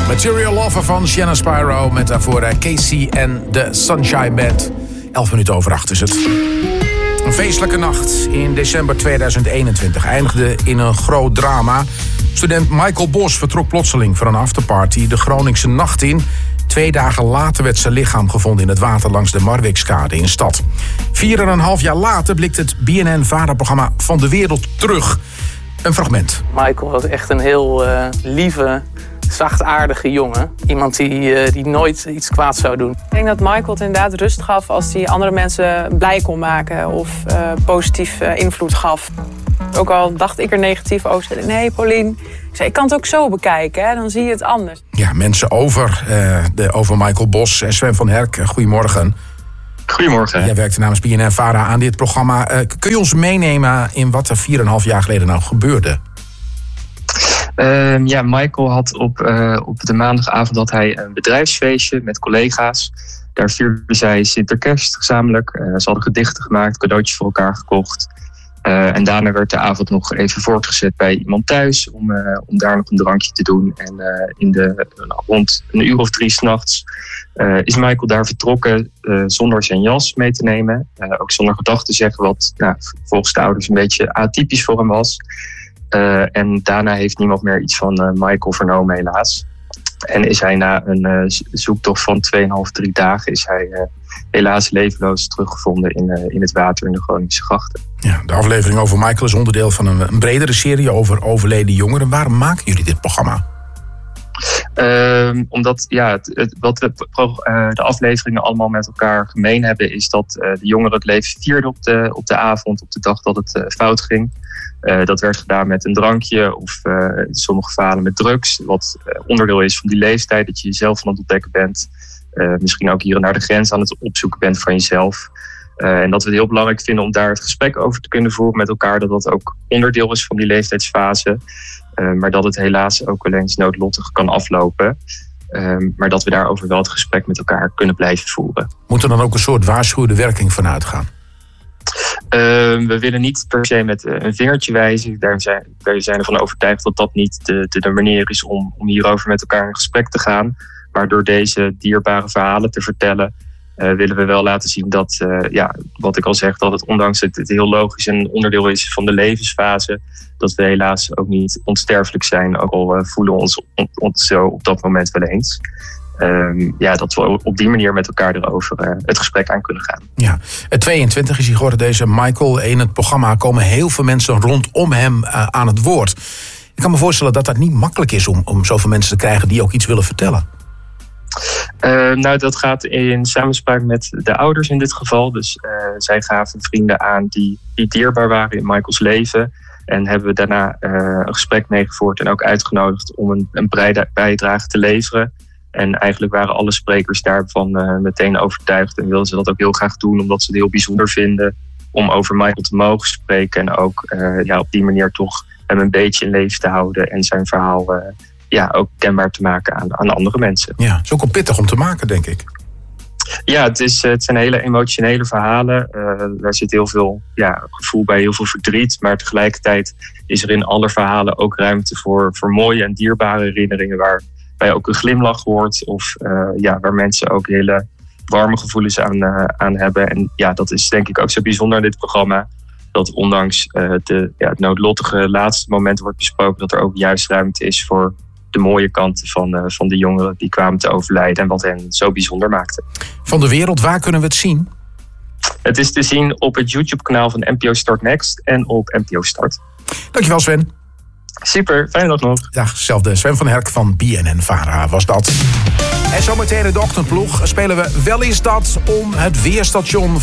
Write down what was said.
Material Lover van Shannon Spyro met daarvoor Casey en de Sunshine Band. 8:11 is het. Een feestelijke nacht in december 2021 eindigde in een groot drama. Student Michael Bos vertrok plotseling voor een afterparty de Groningse nacht in. 2 dagen later werd zijn lichaam gevonden in het water langs de Marwikskade in stad. 4,5 jaar later blikt het BNN-VARA-programma Van de Wereld terug. Een fragment. Michael was echt een heel lieve, zachtaardige jongen. Iemand die nooit iets kwaads zou doen. Ik denk dat Michael het inderdaad rust gaf als hij andere mensen blij kon maken of positief invloed gaf. Ook al dacht ik er negatief over. Zei, nee, Paulien, ik kan het ook zo bekijken, hè? Dan zie je het anders. Ja, mensen over Michael Bos en Sven van Herk. Goedemorgen. Goedemorgen. Jij werkte namens BNN-VARA aan dit programma. Kun je ons meenemen in wat er 4,5 jaar geleden nou gebeurde? Michael had op de maandagavond had hij een bedrijfsfeestje met collega's. Daar vierden zij Sinterkerst gezamenlijk. Ze hadden gedichten gemaakt, cadeautjes voor elkaar gekocht. En daarna werd de avond nog even voortgezet bij iemand thuis om daar nog een drankje te doen. En rond 1:03 s'nachts is Michael daar vertrokken zonder zijn jas mee te nemen. Ook zonder gedag te zeggen wat volgens de ouders een beetje atypisch voor hem was. En daarna heeft niemand meer iets van Michael vernomen helaas. En is hij na een zoektocht van 2,5-3 dagen is hij helaas levenloos teruggevonden in het water in de Groningse grachten. Ja, de aflevering over Michael is onderdeel van een bredere serie over overleden jongeren. Waarom maken jullie dit programma? Omdat wat de afleveringen allemaal met elkaar gemeen hebben, is dat de jongeren het leven vierden op de avond, op de dag dat het fout ging. Dat werd gedaan met een drankje of in sommige gevallen met drugs. Wat onderdeel is van die leeftijd, dat je jezelf aan het ontdekken bent. Misschien ook hier en daar de grens aan het opzoeken bent van jezelf. En dat we het heel belangrijk vinden om daar het gesprek over te kunnen voeren met elkaar. Dat dat ook onderdeel is van die leeftijdsfase. Maar dat het helaas ook wel eens noodlottig kan aflopen. Maar dat we daarover wel het gesprek met elkaar kunnen blijven voeren. Moet er dan ook een soort waarschuwende werking van uitgaan? We willen niet per se met een vingertje wijzen. Wij zijn ervan overtuigd dat dat niet de manier is om hierover met elkaar in gesprek te gaan. Maar door deze dierbare verhalen te vertellen, willen we wel laten zien dat, wat ik al zeg, dat het ondanks het heel logisch een onderdeel is van de levensfase, dat we helaas ook niet onsterfelijk zijn, ook al voelen we ons zo op dat moment wel eens. Dat we op die manier met elkaar erover het gesprek aan kunnen gaan. Ja, 22 is hij geworden, deze Michael. In het programma komen heel veel mensen rondom hem aan het woord. Ik kan me voorstellen dat dat niet makkelijk is om zoveel mensen te krijgen die ook iets willen vertellen. Dat gaat in samenspraak met de ouders in dit geval. Dus zij gaven vrienden aan die dierbaar waren in Michaels leven. En hebben we daarna een gesprek meegevoerd en ook uitgenodigd om een bijdrage te leveren. En eigenlijk waren alle sprekers daarvan meteen overtuigd en wilden ze dat ook heel graag doen, omdat ze het heel bijzonder vinden om over Michael te mogen spreken. En ook op die manier toch hem een beetje in leven te houden en zijn verhaal ook kenbaar te maken aan andere mensen. Ja, het is ook wel pittig om te maken, denk ik. Ja, het zijn hele emotionele verhalen. Daar zit heel veel gevoel bij, heel veel verdriet. Maar tegelijkertijd is er in alle verhalen ook ruimte voor mooie en dierbare herinneringen waarbij ook een glimlach hoort. Of waar mensen ook hele warme gevoelens aan hebben. En dat is denk ik ook zo bijzonder aan dit programma. Dat ondanks het noodlottige laatste moment wordt besproken, dat er ook juist ruimte is voor de mooie kanten van de jongeren die kwamen te overlijden en wat hen zo bijzonder maakte. Van de Wereld, waar kunnen we het zien? Het is te zien op het YouTube-kanaal van NPO Start Next en op NPO Start. Dankjewel, Sven. Super, fijne dag nog. Ja, zelfde. Sven van Herk van BNN-VARA was dat. En zometeen in de ochtendploeg spelen we Wel is dat om het weerstation